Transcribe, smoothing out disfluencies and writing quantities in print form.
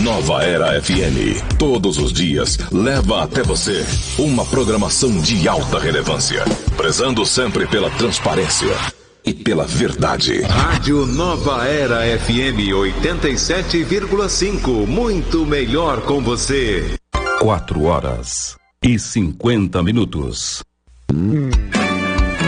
Nova Era FM, todos os dias, leva até você uma programação de alta relevância, prezando sempre pela transparência e pela verdade. Rádio Nova Era FM 87,5, muito melhor com você. 4 horas e 50 minutos.